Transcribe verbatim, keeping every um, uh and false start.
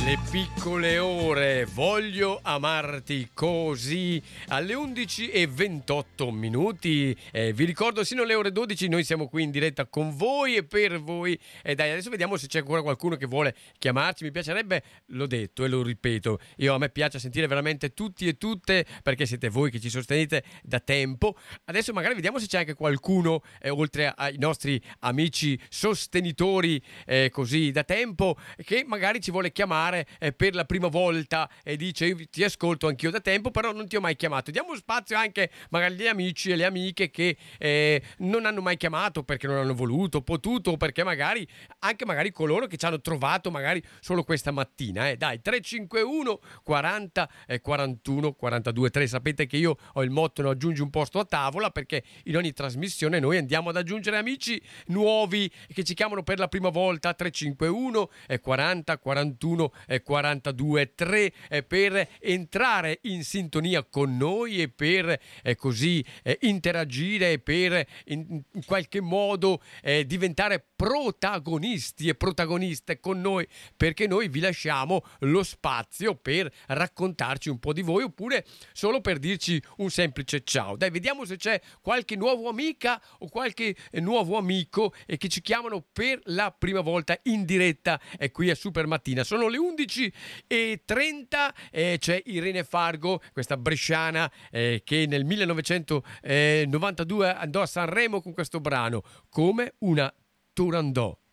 Le piccole ore, voglio amarti così, alle undici e ventotto minuti. Eh, vi ricordo, sino alle ore dodici noi siamo qui in diretta con voi e per voi. E dai, adesso vediamo se c'è ancora qualcuno che vuole chiamarci. Mi piacerebbe, l'ho detto e lo ripeto, io a me piace sentire veramente tutti e tutte, perché siete voi che ci sostenete da tempo. Adesso magari vediamo se c'è anche qualcuno, eh, oltre ai nostri amici sostenitori, eh, così da tempo, che magari ci vuole chiamare eh, per la prima volta e dice: io ti ascolto anch'io da tempo, però non ti ho mai chiamato. Diamo spazio anche magari agli amici e alle amiche che eh, non hanno mai chiamato perché non hanno voluto, potuto, o perché magari anche magari coloro che ci hanno trovato magari solo questa mattina. Eh. Dai, tre cinque uno quaranta eh, quarantuno quarantadue tre. Sapete che io ho il motto: no, aggiungi un posto a tavola, perché in ogni trasmissione noi andiamo ad aggiungere amici nuovi che ci chiamano per la prima volta. Tre cinque uno quaranta quarantuno quarantadue tre eh, per entrare in sintonia con noi e per eh, così eh, interagire e per in, in qualche modo eh, diventare protagonisti e protagoniste con noi, perché noi vi lasciamo lo spazio per raccontarci un po' di voi, oppure solo per dirci un semplice ciao. Dai, vediamo se c'è qualche nuovo amica o qualche eh, nuovo amico eh, che ci chiamano per la prima volta in diretta eh, qui a Super Mattina. Sono le undici e trenta, eh, c'è Irene Fargo, questa bresciana eh, che nel millenovecentonovantadue andò a Sanremo con questo brano, Come una Turandot.